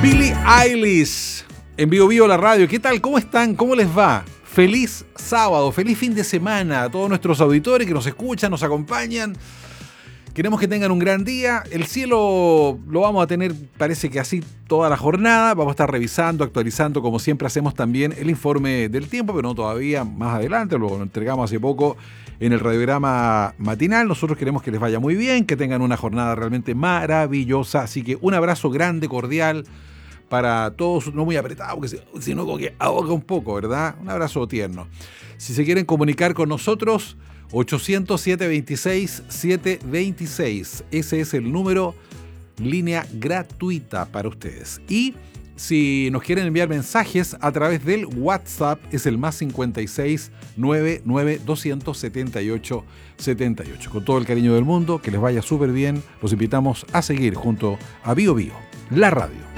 Billie Eilish en Vivo Vivo la radio. ¿Qué tal? ¿Cómo están? ¿Cómo les va? Feliz sábado, feliz fin de semana a todos nuestros auditores que nos escuchan, nos acompañan. Queremos que tengan un gran día. El cielo lo vamos a tener, parece que así toda la jornada. Vamos a estar revisando, actualizando, como siempre hacemos también el informe del tiempo, pero no todavía, más adelante. Luego lo entregamos hace poco en el radiograma matinal. Nosotros queremos que les vaya muy bien, que tengan una jornada realmente maravillosa. Así que un abrazo grande, cordial, para todos, no muy apretado, porque sino como que ahoga un poco, ¿verdad? Un abrazo tierno. Si se quieren comunicar con nosotros, 800-726-726. Ese es el número, línea gratuita para ustedes. Y si nos quieren enviar mensajes a través del WhatsApp, es el más 56 99 278 78. Con todo el cariño del mundo, que les vaya súper bien. Los invitamos a seguir junto a Bio Bio, la radio.